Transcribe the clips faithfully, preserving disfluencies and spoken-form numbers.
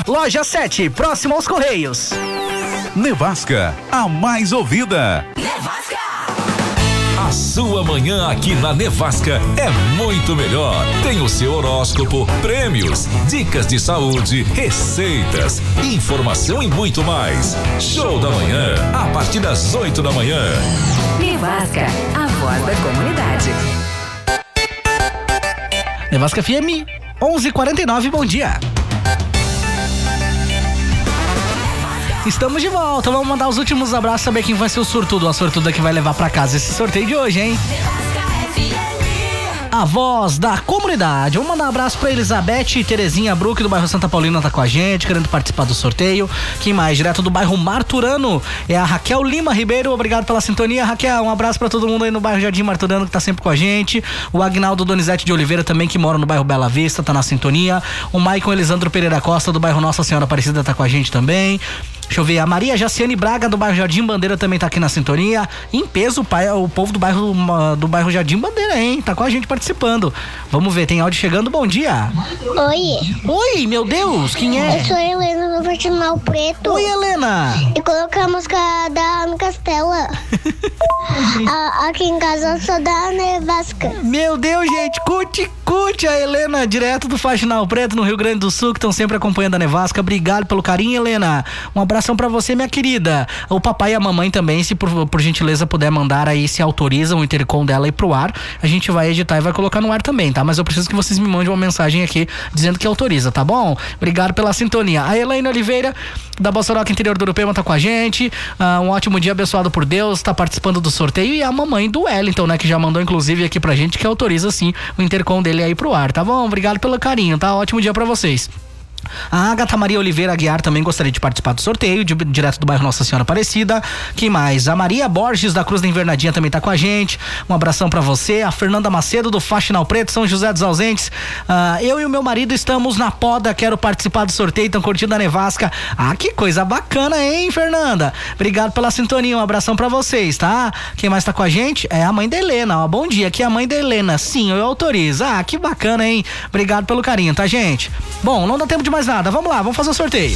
Loja sete, próximo aos Correios. Nevasca, a mais ouvida. Nevasca. A sua manhã aqui na Nevasca é muito melhor. Tem o seu horóscopo, prêmios, dicas de saúde, receitas, informação e muito mais. Show da manhã, a partir das oito da manhã. Nevasca, a voz da comunidade. Nevasca F M, onze e quarenta e nove, bom dia. Estamos de volta, vamos mandar os últimos abraços, saber quem vai ser o sortudo, a sortuda que vai levar pra casa esse sorteio de hoje, hein? A voz da comunidade. Vamos mandar um abraço pra Elizabeth e Terezinha Bruck do bairro Santa Paulina, tá com a gente, querendo participar do sorteio. Quem mais? Direto do bairro Marturano é a Raquel Lima Ribeiro, obrigado pela sintonia, Raquel. Um abraço pra todo mundo aí no bairro Jardim Marturano que tá sempre com a gente. O Agnaldo Donizete de Oliveira também, que mora no bairro Bela Vista, tá na sintonia. O Maicon Elisandro Pereira Costa do bairro Nossa Senhora Aparecida tá com a gente também. Deixa eu ver, a Maria Jaciane Braga do bairro Jardim Bandeira também tá aqui na sintonia. Em peso, o, pai, o povo do bairro, do bairro Jardim Bandeira, hein? Tá com a gente participando. Vamos ver, tem áudio chegando, bom dia. Oi. Oi, meu Deus, quem é? Eu sou a Helena do Marginal Preto. Oi, Helena. E colocar a música da Ana Castela. a, aqui em casa eu sou da Nevasca. Meu Deus, gente, curte, curte a Helena, direto do Faxinal Preto, no Rio Grande do Sul, que estão sempre acompanhando a Nevasca. Obrigado pelo carinho, Helena. Um abraço pra você, minha querida. O papai e a mamãe também, se por, por gentileza puder mandar aí, se autorizam o intercom dela aí pro ar, a gente vai editar e vai colocar no ar também, tá? Mas eu preciso que vocês me mandem uma mensagem aqui dizendo que autoriza, tá bom? Obrigado pela sintonia. A Elaine Oliveira, da Bossoroca, interior do Urupema, tá com a gente. Ah, um ótimo dia abençoado por Deus, tá participando do sorteio. E a mamãe do Wellington, né, que já mandou inclusive aqui pra gente, que autoriza sim o intercom dele aí pro ar, tá bom? Obrigado pelo carinho, tá? Ótimo dia pra vocês. A Agatha Maria Oliveira Aguiar também gostaria de participar do sorteio, de, direto do bairro Nossa Senhora Aparecida. Quem mais? A Maria Borges da Cruz da Invernadinha também tá com a gente. Um abração pra você. A Fernanda Macedo do Faxinal Preto, São José dos Ausentes. Uh, eu e o meu marido estamos na poda, quero participar do sorteio, estão curtindo a Nevasca. Ah, que coisa bacana, hein, Fernanda? Obrigado pela sintonia, um abração pra vocês, tá? Quem mais tá com a gente? É a mãe da Helena, ó. Bom dia, aqui é a mãe da Helena. Sim, eu autorizo. Ah, que bacana, hein? Obrigado pelo carinho, tá, gente? Bom, não dá tempo de mais nada, vamos lá, vamos fazer o sorteio.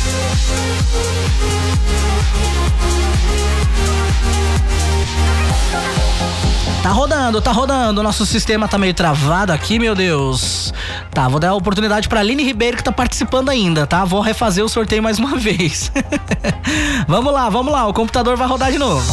Tá rodando, tá rodando, o nosso sistema tá meio travado aqui, meu Deus. Tá, vou dar a oportunidade pra Aline Ribeiro que tá participando ainda, tá? Vou refazer o sorteio mais uma vez. Vamos lá, vamos lá, o computador vai rodar de novo.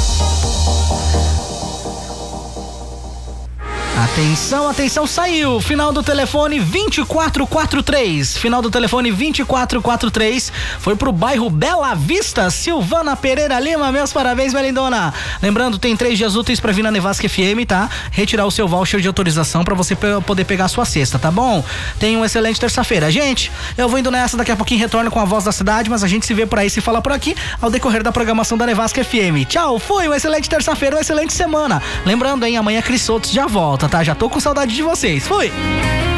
Atenção, atenção, saiu! Final do telefone vinte e quatro quarenta e três. Final do telefone vinte e quatro quarenta e três. Foi pro bairro Bela Vista, Silvana Pereira Lima. Meus parabéns, minha lindona. Lembrando, tem três dias úteis pra vir na Nevasca F M, tá? Retirar o seu voucher de autorização pra você pe- poder pegar a sua cesta, tá bom? Tenha uma excelente terça-feira. Gente, eu vou indo nessa, daqui a pouquinho retorno com a voz da cidade, mas a gente se vê por aí, se fala por aqui, ao decorrer da programação da Nevasca F M. Tchau, foi uma excelente terça-feira, uma excelente semana. Lembrando, hein, amanhã Cris Sotos já volta, tá? Já tô com saudade de vocês. Fui!